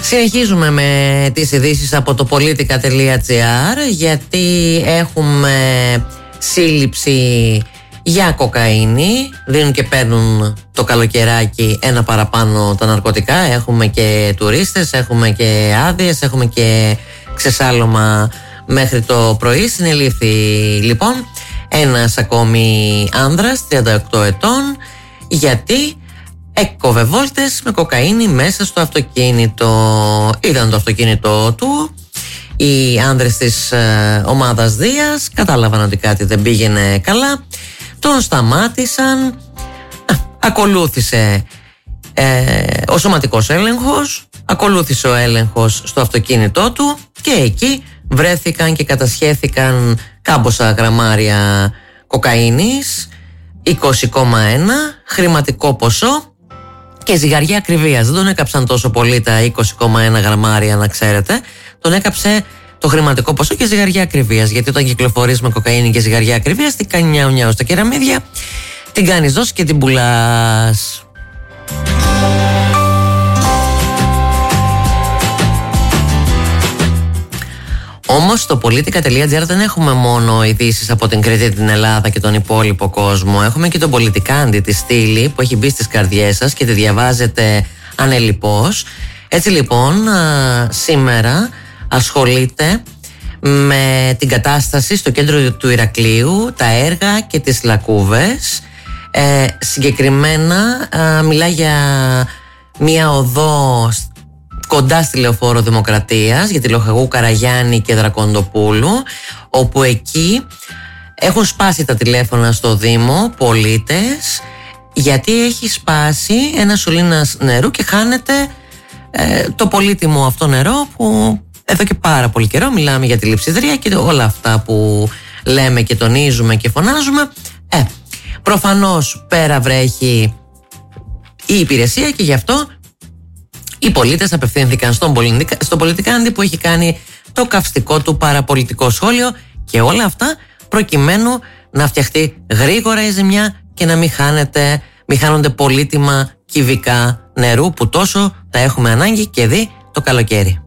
Συνεχίζουμε με τις ειδήσεις από το politica.gr, γιατί έχουμε σύλληψη για κοκαίνη. Δίνουν και παίρνουν το καλοκαιράκι ένα παραπάνω τα ναρκωτικά. Έχουμε και τουρίστες, έχουμε και άδειες, έχουμε και ξεσάλωμα μέχρι το πρωί. Συνελήφθη λοιπόν ένας ακόμη άνδρας 38 ετών, γιατί έκοβε βόλτες με κοκαίνη μέσα στο αυτοκίνητο. Ήταν το αυτοκίνητο του. Οι άνδρες της ομάδας Δίας κατάλαβαν ότι κάτι δεν πήγαινε καλά. Τον σταμάτησαν. Ακολούθησε ο σωματικός έλεγχος. Ακολούθησε ο έλεγχος στο αυτοκίνητό του. Και εκεί βρέθηκαν και κατασχέθηκαν κάμποσα γραμμάρια κοκαίνης, 20,1 χρηματικό ποσό και ζυγαριά ακριβίας. Δεν τον έκαψαν τόσο πολύ τα 20,1 γραμμάρια, να ξέρετε. Τον έκαψε το χρηματικό ποσό και ζυγαριά ακριβίας. Γιατί όταν κυκλοφορείς με κοκαίνη και ζυγαριά ακριβίας, τι κάνει νιάου νιάου στα κεραμίδια, την κάνεις δώσει και την πουλάς. Όμως στο politica.gr δεν έχουμε μόνο ειδήσεις από την Κρήτη, την Ελλάδα και τον υπόλοιπο κόσμο. Έχουμε και τον πολιτικάντη τη στήλη που έχει μπει στις καρδιές σας και τη διαβάζετε ανελιπώς. Έτσι λοιπόν σήμερα ασχολείται με την κατάσταση στο κέντρο του Ηρακλείου, τα έργα και τις λακκούβες. Συγκεκριμένα μιλά για μια οδό κοντά στη Λεωφόρο Δημοκρατίας, για τη Λοχαγού Καραγιάννη και Δρακοντοπούλου, όπου εκεί έχουν σπάσει τα τηλέφωνα στο Δήμο πολίτες, γιατί έχει σπάσει ένα σωλήνας νερού και χάνεται το πολύτιμο αυτό νερό που εδώ και πάρα πολύ καιρό μιλάμε για τη λειψιδρία και όλα αυτά που λέμε και τονίζουμε και φωνάζουμε. Προφανώς πέρα βρέχει η υπηρεσία και γι' αυτό οι πολίτες απευθύνθηκαν στον πολιτικάντη που έχει κάνει το καυστικό του παραπολιτικό σχόλιο, και όλα αυτά προκειμένου να φτιαχτεί γρήγορα η ζημιά και να μην χάνονται πολύτιμα κυβικά νερού που τόσο τα έχουμε ανάγκη και δει το καλοκαίρι.